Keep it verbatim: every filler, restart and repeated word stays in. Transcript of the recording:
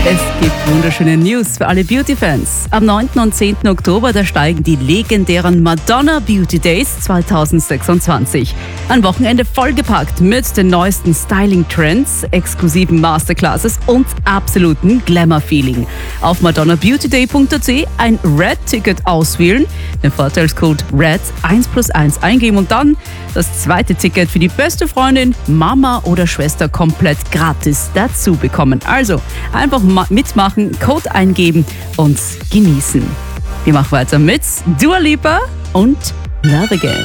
Es gibt wunderschöne News für alle Beauty-Fans. Am neunten und zehnten Oktober, da steigen die legendären Madonna Beauty Days zwanzig sechsundzwanzig. Ein Wochenende vollgepackt mit den neuesten Styling-Trends, exklusiven Masterclasses und absoluten Glamour-Feeling. Auf madonna beauty day punkt a t ein Red-Ticket auswählen, den Vorteilscode RED eins plus eins eingeben und dann das zweite Ticket für die beste Freundin, Mama oder Schwester komplett gratis dazu bekommen. Also einfach mitmachen, Code eingeben und genießen. Wir machen weiter mit Dua Lipa und Love Again.